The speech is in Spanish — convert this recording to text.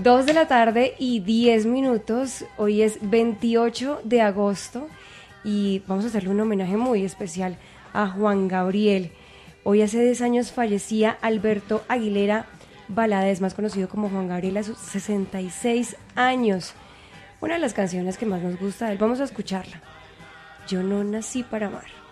2 de la tarde y 10 minutos. Hoy es 28 de agosto y vamos a hacerle un homenaje muy especial a Juan Gabriel. Hoy hace 10 años fallecía Alberto Aguilera Valadez, más conocido como Juan Gabriel, a sus 66 años. Una de las canciones que más nos gusta de él, vamos a escucharla. Yo no nací para amar.